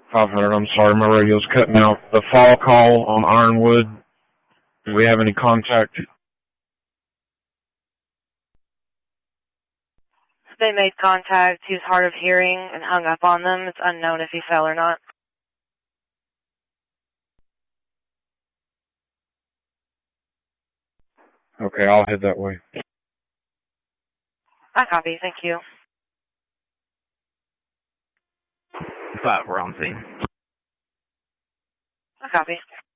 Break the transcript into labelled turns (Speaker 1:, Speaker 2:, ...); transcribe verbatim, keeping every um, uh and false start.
Speaker 1: five hundred, I'm sorry, my radio's cutting out. The fall call on Ironwood. Do we have any contact?
Speaker 2: They made contact. He was hard of hearing and hung up on them. It's unknown if he fell or not.
Speaker 1: Okay, I'll head that way.
Speaker 2: I copy. Thank you.
Speaker 3: Five, we're on scene.
Speaker 2: I copy.